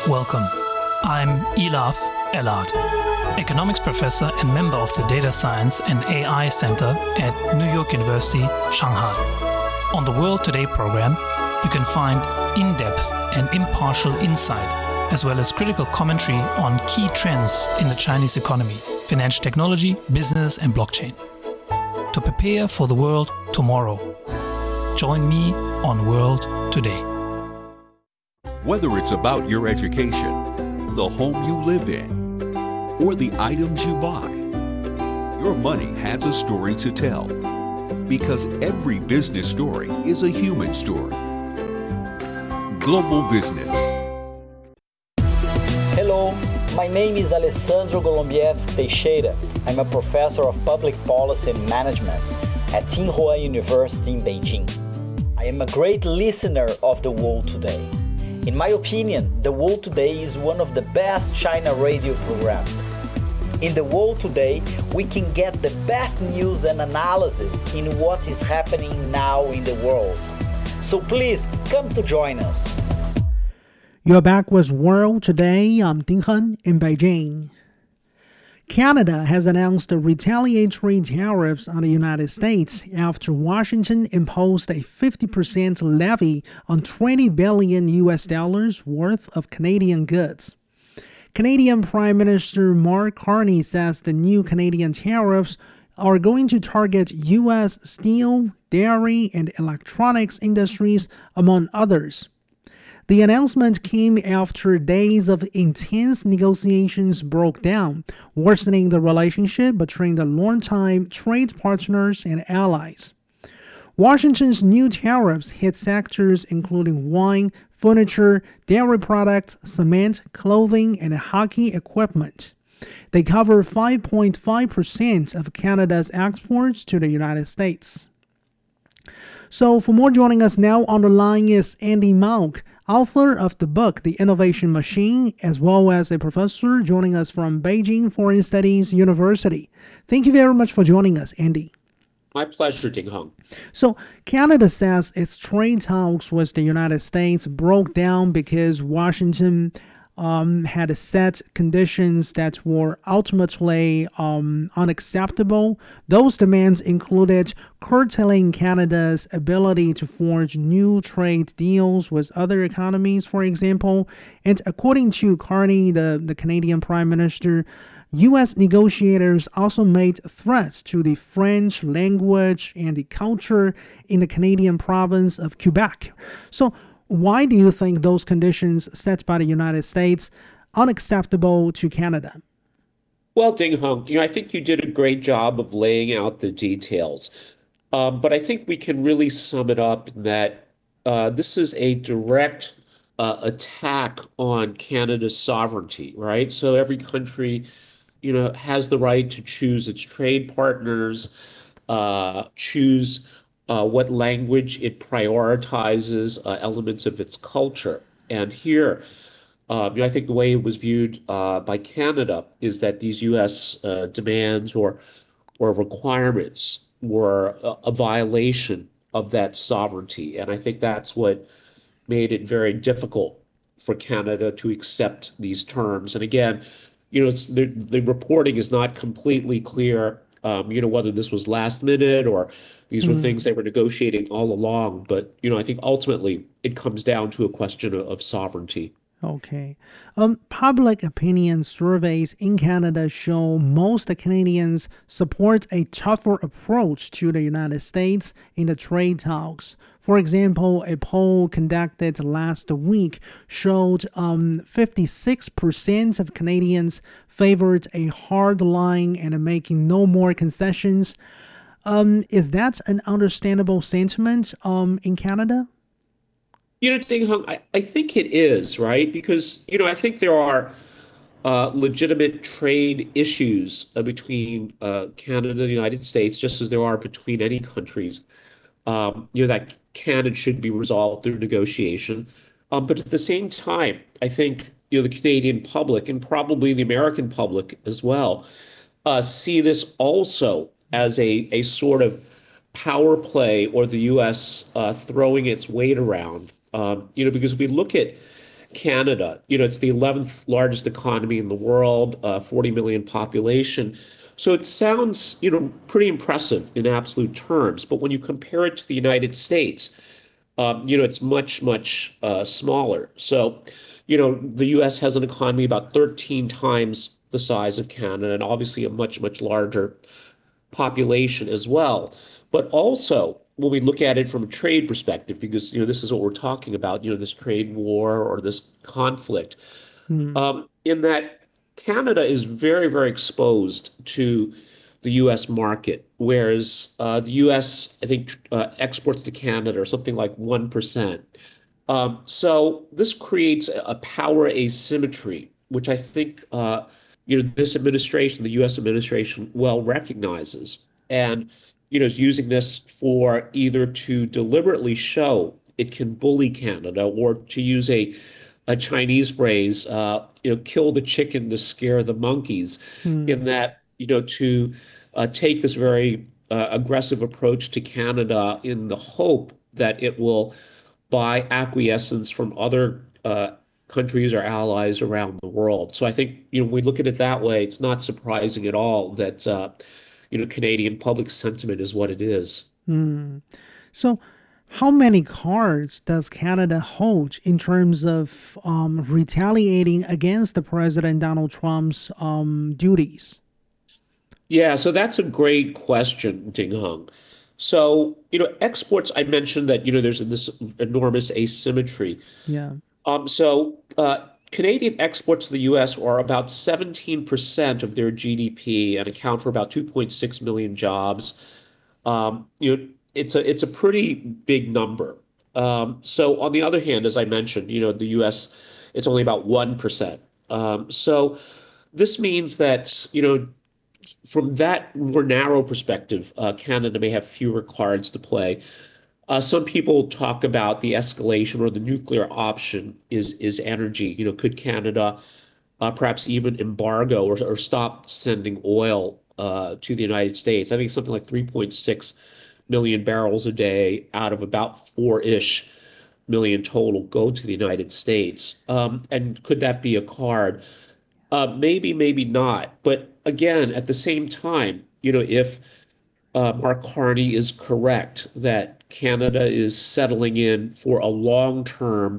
Welcome. I'm Elaf Elad, economics professor and member of the Data Science and AI Center at New York University, Shanghai. On the World Today program, you can find in-depth and impartial insight, as well as critical commentary on key trends in the Chinese economy, financial technology, business, and blockchain. To prepare for the world tomorrow, join me on World Today. Whether it's about your education, the home you live in, or the items you buy, your money has a story to tell. Because every business story is a human story. Global Business. Hello, my name is Alessandro Golombieski Teixeira. I'm a professor of public policy and management at Tsinghua University in Beijing. I am a great listener of The World Today. In my opinion, The World Today is one of the best China radio programs. In The World Today, we can get the best news and analysis in what is happening now in the world. So please come to join us. You're back with World Today. I'm Ding Heng in Beijing. Canada has announced retaliatory tariffs on the United States after Washington imposed a 50% levy on $20 billion worth of Canadian goods. Canadian Prime Minister Mark Carney says the new Canadian tariffs are going to target U.S. steel, dairy, and electronics industries, among others. The announcement came after days of intense negotiations broke down, worsening the relationship between the longtime trade partners and allies. Washington's new tariffs hit sectors including wine, furniture, dairy products, cement, clothing, and hockey equipment. They cover 5.5% of Canada's exports to the United States. So for more, joining us now on the line is Andy Mauck, author of the book The Innovation Machine, as well as a professor joining us from Beijing Foreign Studies University. Thank you very much for joining us, Andy. My pleasure, Ding Heng. So Canada says its trade talks with the United States broke down because Washington had set conditions that were ultimately unacceptable. Those demands included curtailing Canada's ability to forge new trade deals with other economies, for example. And according to Carney, the Canadian Prime Minister, U.S. negotiators also made threats to the French language and the culture in the Canadian province of Quebec. So why do you think those conditions set by the United States unacceptable to Canada? Well, Ding Heng, I think you did a great job of laying out the details. But I think we can really sum it up that this is a direct attack on Canada's sovereignty, right? So every country, has the right to choose its trade partners, choose what language it prioritizes, elements of its culture. And here, I think the way it was viewed by Canada is that these U.S. demands or requirements were a violation of that sovereignty. And I think that's what made it very difficult for Canada to accept these terms. And again, the reporting is not completely clear, whether this was last minute or these were things they were negotiating all along. But, I think ultimately it comes down to a question of sovereignty. Okay. Public opinion surveys in Canada show most Canadians support a tougher approach to the United States in the trade talks. For example, a poll conducted last week showed 56% of Canadians favored a hard line and making no more concessions. Is that an understandable sentiment in Canada? Ding Heng, I think it is, right? Because, I think there are legitimate trade issues between Canada and the United States, just as there are between any countries, that can and should be resolved through negotiation. But at the same time, I think, the Canadian public and probably the American public as well see this also as a sort of power play or the U.S. Throwing its weight around. Because if we look at Canada. It's the 11th largest economy in the world, 40 million population. So it sounds, pretty impressive in absolute terms. But when you compare it to the United States, it's much, much smaller. So, the US has an economy about 13 times the size of Canada, and obviously a much, much larger population as well. But also, when we look at it from a trade perspective, because this is what we're talking about, this trade war or this conflict, Hmm. in that Canada is very, very exposed to the U.S. market, whereas the U.S. I think exports to Canada are something like 1%. So this creates a power asymmetry, which I think this administration, the U.S. administration, well recognizes, and is using this for either to deliberately show it can bully Canada, or to use a Chinese phrase, kill the chicken to scare the monkeys, in Hmm. that to take this very aggressive approach to Canada in the hope that it will by acquiescence from other countries or allies around the world. So I think, when we look at it that way, it's not surprising at all that, Canadian public sentiment is what it is. Hmm. So, how many cards does Canada hold in terms of retaliating against the President Donald Trump's duties? Yeah, so that's a great question, Ding Hung. So, exports, I mentioned that, there's this enormous asymmetry. Yeah. Canadian exports to the US are about 17% of their GDP and account for about 2.6 million jobs. It's a pretty big number. So on the other hand, as I mentioned, the US, it's only about 1%. So this means that, from that more narrow perspective, Canada may have fewer cards to play. Some people talk about the escalation or the nuclear option is energy. Could Canada perhaps even embargo or stop sending oil to the United States? I think something like 3.6 million barrels a day out of about four-ish million total go to the United States. And could that be a card? Maybe, maybe not. But again, at the same time, if Mark Carney is correct that Canada is settling in for a long-term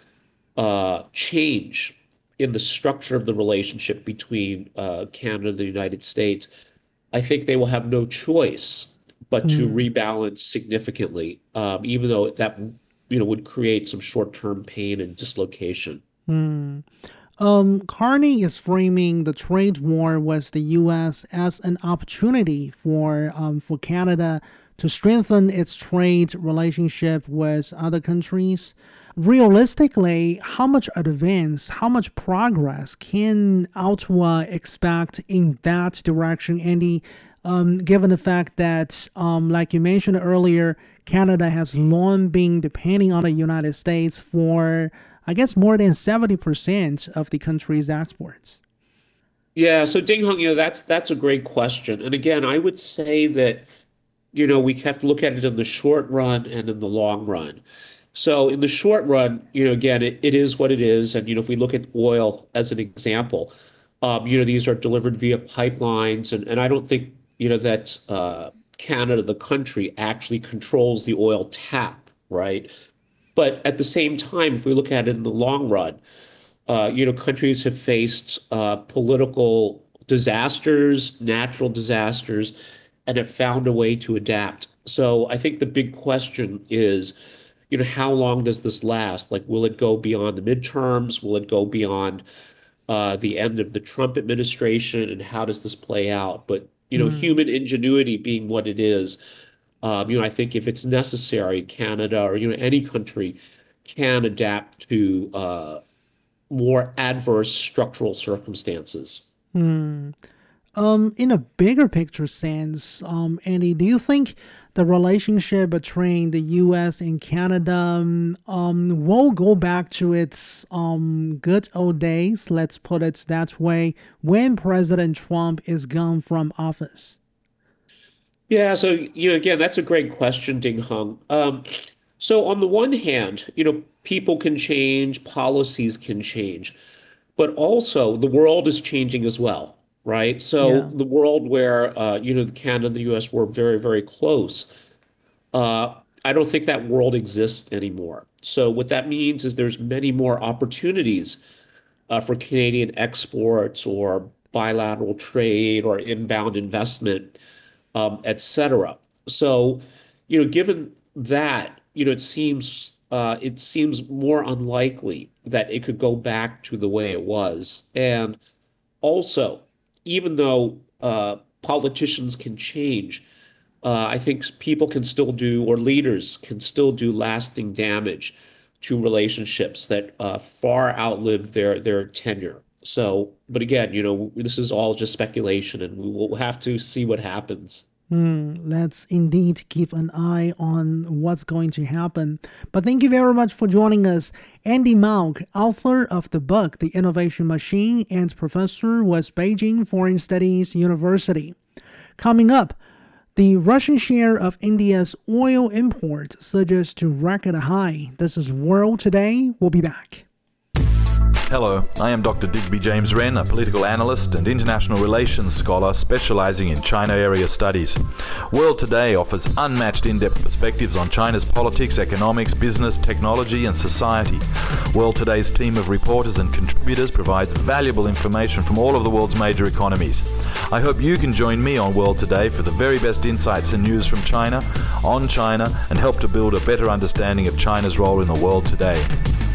change in the structure of the relationship between Canada and the United States, I think they will have no choice but to Hmm. rebalance significantly, even though that would create some short-term pain and dislocation. Hmm. Carney is framing the trade war with the U.S. as an opportunity for Canada to strengthen its trade relationship with other countries. Realistically, how much advance, how much progress can Ottawa expect in that direction, Andy? Given the fact that, like you mentioned earlier, Canada has long been depending on the United States for, I guess, more than 70% of the country's exports. Yeah, so Ding Hong, that's a great question. And again, I would say that, we have to look at it in the short run and in the long run. So in the short run, again, it is what it is. And, if we look at oil as an example, these are delivered via pipelines. And I don't think, that Canada, the country, actually controls the oil tap, right? But at the same time, if we look at it in the long run, countries have faced political disasters, natural disasters, and have found a way to adapt. So I think the big question is, how long does this last? Like, will it go beyond the midterms? Will it go beyond the end of the Trump administration? And how does this play out? But, Hmm. human ingenuity being what it is, I think if it's necessary, Canada or, any country can adapt to more adverse structural circumstances. Hmm. In a bigger picture sense, Andy, do you think the relationship between the U.S. and Canada will go back to its good old days? Let's put it that way. When President Trump is gone from office. Yeah, so again, that's a great question, Ding Hung. So on the one hand, people can change, policies can change, but also the world is changing as well, right? So Yeah. the world where, Canada and the US were very, very close, uh, I don't think that world exists anymore. So what that means is there's many more opportunities for Canadian exports or bilateral trade or inbound investment, et cetera. So, given that, it seems more unlikely that it could go back to the way it was. And also, even though politicians can change, I think people can still do, or leaders can still do lasting damage to relationships that far outlive their tenure. So, but again, this is all just speculation, and we will have to see what happens. Let's indeed keep an eye on what's going to happen. But thank you very much for joining us. Andy Mauck, author of the book The Innovation Machine and professor with Beijing Foreign Studies University. Coming up, the Russian share of India's oil imports surges to record high. This is World Today. We'll be back. Hello, I am Dr. Digby James Wren, a political analyst and international relations scholar specializing in China area studies. World Today offers unmatched in-depth perspectives on China's politics, economics, business, technology, and society. World Today's team of reporters and contributors provides valuable information from all of the world's major economies. I hope you can join me on World Today for the very best insights and news from China, on China, and help to build a better understanding of China's role in the world today.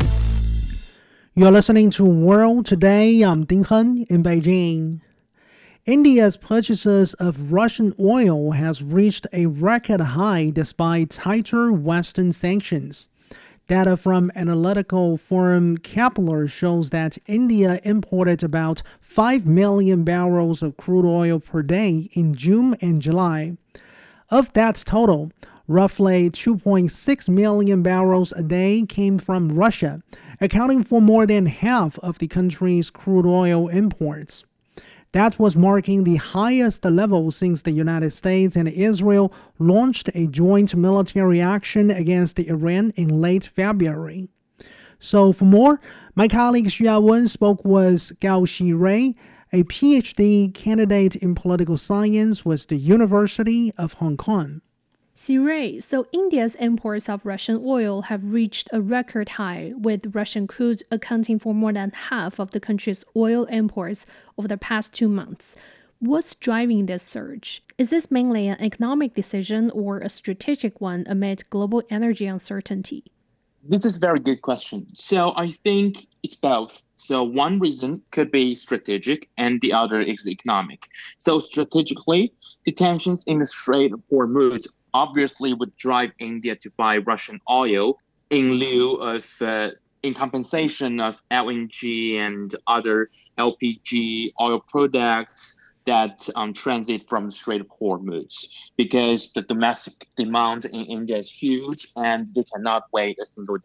You're listening to World Today. I'm Ding Heng in Beijing. India's purchases of Russian oil has reached a record high despite tighter Western sanctions. Data from analytical firm Kepler shows that India imported about 5 million barrels of crude oil per day in June and July. Of that total, roughly 2.6 million barrels a day came from Russia, accounting for more than half of the country's crude oil imports. That was marking the highest level since the United States and Israel launched a joint military action against Iran in late February. So for more, my colleague Xu Yawen spoke with Gao Xirui, a PhD candidate in political science with the University of Hong Kong. Xirui, so India's imports of Russian oil have reached a record high, with Russian crude accounting for more than half of the country's oil imports over the past 2 months. What's driving this surge? Is this mainly an economic decision or a strategic one amid global energy uncertainty? This is a very good question. So I think it's both. So one reason could be strategic and the other is economic. So strategically, the tensions in the Strait of Hormuz obviously would drive India to buy Russian oil in lieu of, in compensation of LNG and other LPG oil products that transit from the Strait of Hormuz, because the domestic demand in India is huge and they cannot wait a single